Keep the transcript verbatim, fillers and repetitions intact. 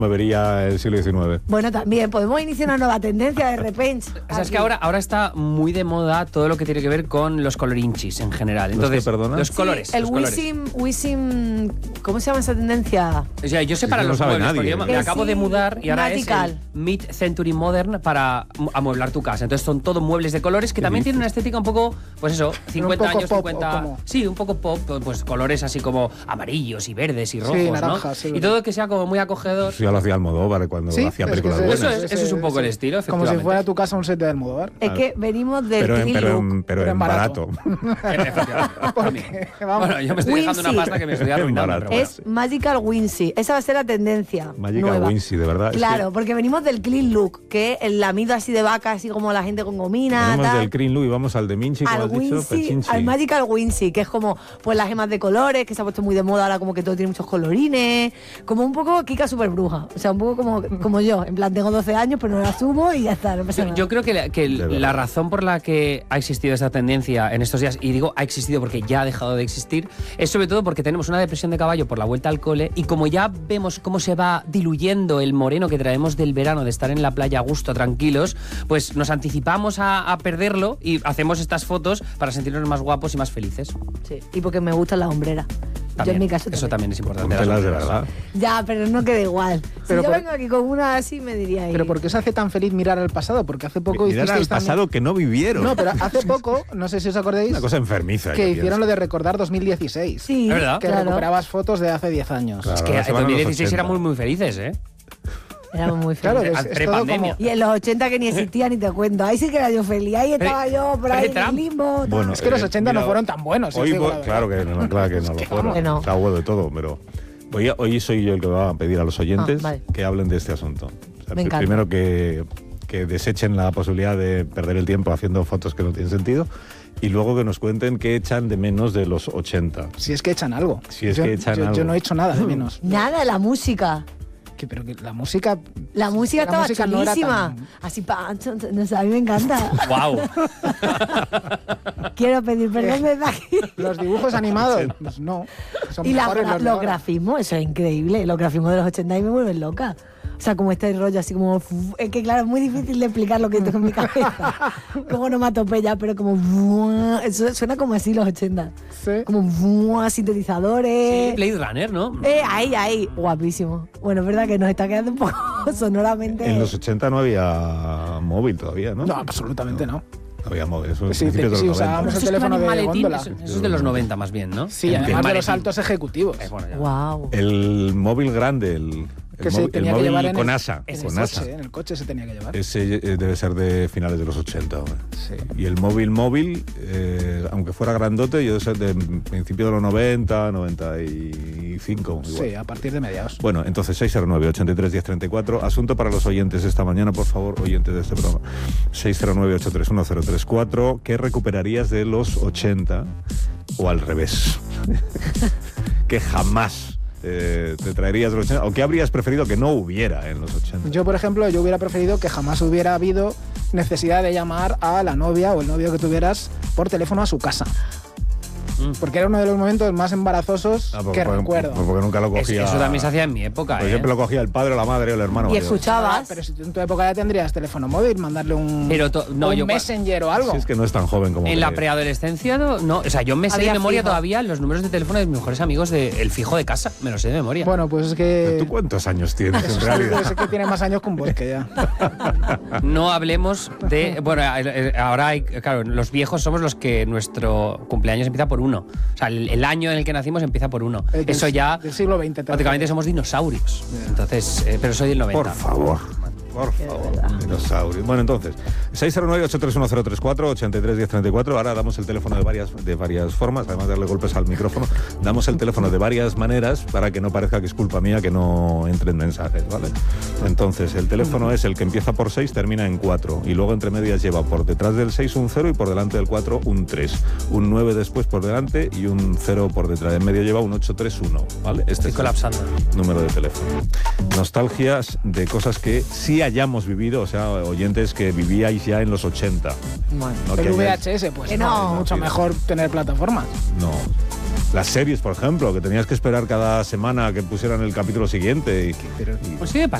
me vería el siglo diecinueve. Bueno, también podemos iniciar una nueva tendencia de repente. O sea, es que ahora, ahora está muy de moda todo lo que tiene que ver con los colorinchis en general. Entonces, ¿Los qué, perdona? los colores. Sí, el los colores. Wisim, Wisim, ¿cómo se llama esa tendencia? O sea, yo sé para no los sabe muebles, nadie, porque yo ¿eh? me Que acabo sí, de mudar y ahora Magical. es el Mid-Century Modern para amueblar tu casa. Entonces son todo muebles de colores que también tienen una estética un poco, pues eso, cincuenta poco años, pop, cincuenta... ¿o cómo? Sí, un poco pop, pues colores así como amarillos y verdes y rojos, naranja, ¿no? sí, y verdad. todo que sea como muy acogedor. Eso ya lo hacía Almodóvar cuando Sí, hacía es que películas ese- buenas. Eso es, eso es un poco el estilo, Como si efectivamente. fuera tu casa un set de Almodóvar. Es que venimos del Pero en, clean pero look. en, pero Pero en en barato. barato. Efectivamente. Porque, vamos, Bueno, yo me estoy dejando una Wincy. pasta que me estoy arruinando. Barato. pero bueno. Es Magical Wincy. Esa va a ser la tendencia. Magical nueva. Wincy, de verdad. es Claro, que porque venimos del clean look, que es el lamido así de vaca, así como la gente con gomina. venimos tal. del Green Look y vamos al de Minchi, como Al has dicho, Wincy, Pechinchi. al Magical Wincy, que es como pues las gemas de colores, que se ha puesto muy de moda ahora, como que todo tiene muchos colorines, como un poco Kika super bruja, o sea, un poco como, como yo, en plan tengo doce años pero no la subo y ya está, no pasa Yo, nada. yo creo que, la, que verdad. la razón por la que ha existido esta tendencia en estos días, y digo ha existido porque ya ha dejado de existir, es sobre todo porque tenemos una depresión de caballo por la vuelta al cole y como ya vemos cómo se va diluyendo el moreno que traemos del verano de estar en la playa a gusto, tranquilos, pues nos anticipamos a, a perderlo y hacemos estas fotos para sentirnos más guapos y más felices. Sí, y porque me gusta la hombrera. Yo También, en mi caso eso también es importante. Póntelas las de hombres. verdad. Ya, pero no queda igual. Pero si yo por- vengo aquí con una así me diría ahí. pero ¿por qué os hace tan feliz mirar al pasado? Porque hace poco Mirar al hicisteis también- pasado que no vivieron. No, pero hace poco, no sé si os acordáis, Una cosa enfermiza. que yo hicieron pienso. lo de recordar dos mil dieciséis. Sí, ¿Es verdad? Que claro. recuperabas fotos de hace diez años. Claro. Es que Ahora se en van a los dos mil dieciséis ochenta. éramos muy felices, ¿eh? Éramos muy Claro, felices. es, Al es todo prepandemia. como... Y en los ochenta que ni existía ni te cuento. Ahí sí que era yo feliz. Ahí estaba Pre- yo por ahí en el pre-Trump. limbo. tal. Bueno, Es que los Eh, ochenta no mira, fueron tan buenos. Hoy, os digo vo- la verdad. claro que no, claro que no lo que fueron. no. Está bueno de todo, pero hoy, hoy soy yo el que va a pedir a los oyentes Ah, vale. que hablen de este asunto. O sea, Me encanta. primero que, que desechen la posibilidad de perder el tiempo haciendo fotos que no tienen sentido y luego que nos cuenten qué echan de menos de los ochenta. Si es que echan algo. Si es yo, que echan yo- algo. yo no he hecho nada de menos. Nada, la música. Que, pero que la música... La música la estaba música no era chulísima. tan- Así, pa, chon, chon, no sé, a mí me encanta. ¡Guau! Quiero pedir perdón desde aquí. Los dibujos animados, pues no. Son Y la mejores gra- los de los ahora. grafismos, eso es increíble. Los grafismos de los ochenta y me vuelven loca. O sea, como este rollo así como... fu- Es que claro, es muy difícil de explicar lo que tengo en mi cabeza. Como onomatopeya, pero como... fu- Eso suena como así los ochenta. Sí. Como fu- sintetizadores... Sí, Blade Runner, ¿no? Eh, ahí, ahí. Guapísimo. Bueno, es verdad que nos está quedando un poco sonoramente... En los ochenta no había móvil todavía, ¿no? No, absolutamente no. No había móvil, eso es Sí, principios de sí, los usábamos noventa. el teléfono de maletín, góndola. eso, eso es de los noventa más bien, ¿no? Sí, El- además el de los maletín. altos ejecutivos. Eh, bueno, ya. Wow. El móvil grande, el, el Que se móvil, tenía el que móvil llevar en con el, asa. en Con el asa. coche, en el coche se tenía que llevar. Ese eh, debe ser de finales de los ochenta. hombre. Sí. Y el móvil móvil, eh, aunque fuera grandote, yo sé de principios de los noventa, noventa y cinco. Igual. Sí, a partir de mediados. Bueno, entonces seis cero nueve, ochenta y tres, diez treinta y cuatro. Asunto para los oyentes esta mañana, por favor, oyentes de este programa. seis cero nueve, ocho tres uno, cero tres cuatro. ¿Qué recuperarías de los ochenta o al revés? Que jamás eh, te traerías de los ochenta. ¿O qué habrías preferido que no hubiera en los ochenta? Yo, por ejemplo, yo hubiera preferido que jamás hubiera habido necesidad de llamar a la novia o el novio que tuvieras por teléfono a su casa. Mm. Porque era uno de los momentos más embarazosos Ah, porque- que porque- recuerdo. pues porque nunca lo Eso, cogía. eso también se hacía en mi época, Pues ¿eh? siempre lo cogía el padre, o la madre o el hermano. Y mayor. escuchabas... Pero si tú en tu época ya tendrías teléfono móvil, mandarle un, Pero to- no, un yo cua- Messenger o algo. Si es que no es tan joven como En la que- preadolescencia, no, no, o sea, yo me sé de Había memoria fijo. todavía los números de teléfono de mis mejores amigos del fijo de casa, me los sé de memoria. Bueno, pues es que... ¿Tú cuántos años tienes en Eso realidad? es que tiene más años que un bosque ya. No hablemos de... Bueno, eh, eh, ahora hay... Claro, los viejos somos los que nuestro cumpleaños empieza por uno. O sea, el, el año en el que nacimos empieza por uno. Eh, del- Eso ya... del siglo veinte. te Prácticamente refieres. somos dinosaurios. Entonces, eh, pero soy del noventa. Por favor. Por favor, dinosaurio. Bueno, entonces, seis cero nueve, ocho tres uno, cero tres cuatro, ochenta y tres, diez treinta y cuatro. Ahora damos el teléfono de varias, de varias formas, además de darle golpes al micrófono. Damos el teléfono de varias maneras para que no parezca que es culpa mía que no entren mensajes, ¿vale? Entonces, el teléfono es el que empieza por seis, termina en cuatro. Y luego entre medias lleva por detrás del seis un cero y por delante del cuatro un tres. Un nueve después por delante y un cero por detrás. En medio lleva un ocho tres uno, ¿vale? Este Estoy es colapsando. el número de teléfono. Nostalgias de cosas que sí hayamos vivido, o sea, oyentes que vivíais ya en los ochenta. Bueno. No que El hayáis- V H S, pues Que no, no. es mucho Sí. mejor tener plataformas. No. Las series, por ejemplo, que tenías que esperar cada semana que pusieran el capítulo siguiente. Y, Pero- y- Pues sí me pasa